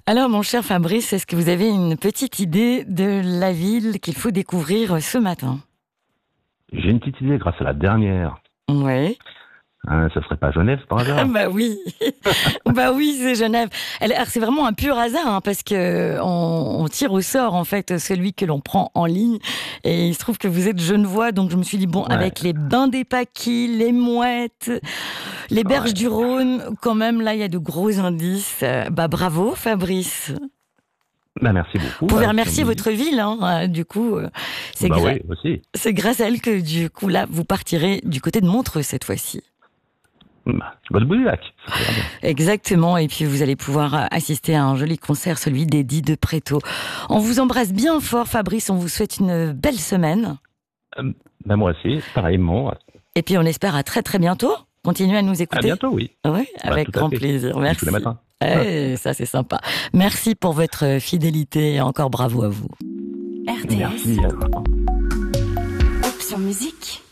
Alors, mon cher Fabrice, est-ce que vous avez une petite idée de la ville qu'il faut découvrir ce matin? J'ai une petite idée grâce à la dernière. Oui. Ça serait pas Genève par Ah hasard? bah oui, bah oui, c'est Genève. Alors c'est vraiment un pur hasard parce que on tire au sort en fait celui que l'on prend en ligne et il se trouve que vous êtes genevois, donc je me suis dit bon, Ouais, avec les bains des Paquis, les mouettes, les berges ouais. du Rhône, quand même là il y a de gros indices. Bah bravo Fabrice. Bah, merci Vous beaucoup. pouvez Bah, si on remercier me dit. votre ville, du coup Bah oui, aussi. c'est grâce à elle que du coup là vous partirez du côté de Montreux cette fois-ci. Bah, Godbout-du-Lac, ça ira bien. Exactement, et puis vous allez pouvoir assister à un joli concert, celui d'Eddie de Préto. On vous embrasse bien fort Fabrice, on vous souhaite une belle semaine. Euh, Bah moi aussi, pareillement. Et puis on espère à très très bientôt. Continuez à nous À écouter. bientôt, oui. Oui, Bah avec tout à grand fait. plaisir. Comme tous les Merci. matins. Ouais. Ça c'est sympa. Merci pour votre fidélité et encore bravo à vous. RTS, Merci. Option Musique.